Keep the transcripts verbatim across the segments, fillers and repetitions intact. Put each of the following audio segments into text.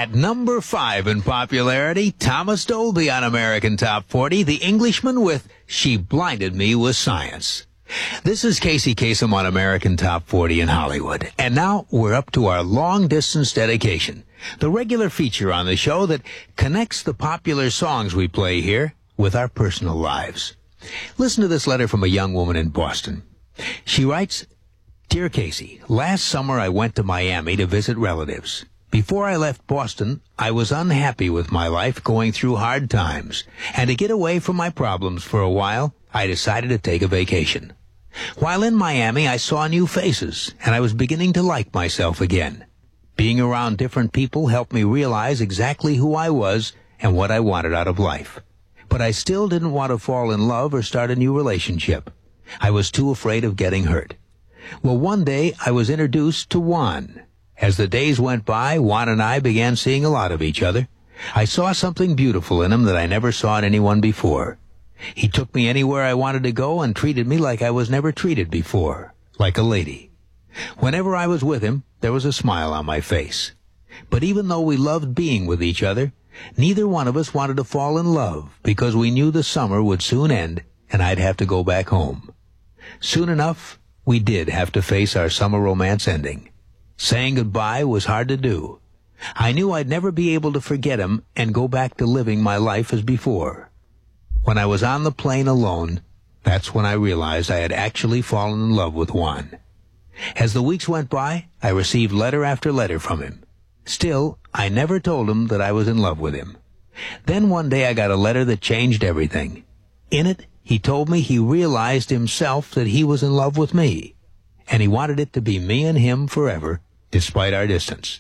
At number five in popularity, Thomas Dolby on American Top forty, The Englishman with She Blinded Me with Science. This is Casey Kasem on American Top forty in Hollywood. And now we're up to our long-distance dedication, the regular feature on the show that connects the popular songs we play here with our personal lives. Listen to this letter from a young woman in Boston. She writes, Dear Casey, last summer I went to Miami to visit relatives. Before I left Boston, I was unhappy with my life, going through hard times. And to get away from my problems for a while, I decided to take a vacation. While in Miami, I saw new faces, and I was beginning to like myself again. Being around different people helped me realize exactly who I was and what I wanted out of life. But I still didn't want to fall in love or start a new relationship. I was too afraid of getting hurt. Well, one day, I was introduced to Juan. As the days went by, Juan and I began seeing a lot of each other. I saw something beautiful in him that I never saw in anyone before. He took me anywhere I wanted to go and treated me like I was never treated before, like a lady. Whenever I was with him, there was a smile on my face. But even though we loved being with each other, neither one of us wanted to fall in love because we knew the summer would soon end and I'd have to go back home. Soon enough, we did have to face our summer romance ending. Saying goodbye was hard to do. I knew I'd never be able to forget him and go back to living my life as before. When I was on the plane alone, that's when I realized I had actually fallen in love with Juan. As the weeks went by, I received letter after letter from him. Still, I never told him that I was in love with him. Then one day I got a letter that changed everything. In it, he told me he realized himself that he was in love with me, and he wanted it to be me and him forever, despite our distance.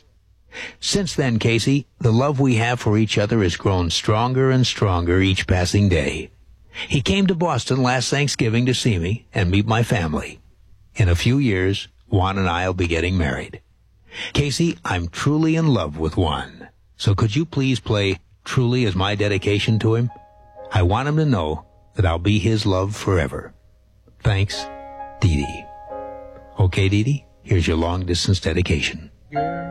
Since then, Casey, the love we have for each other has grown stronger and stronger each passing day. He came to Boston last Thanksgiving to see me and meet my family. In a few years, Juan and I will be getting married. Casey, I'm truly in love with Juan. So could you please play Truly as my dedication to him? I want him to know that I'll be his love forever. Thanks, Dee Dee. Okay, Dee Dee, here's your long-distance dedication.